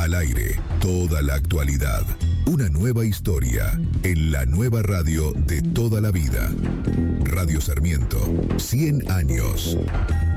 Al aire, toda la actualidad. Una nueva historia en la nueva radio de toda la vida. Radio Sarmiento, 100 años.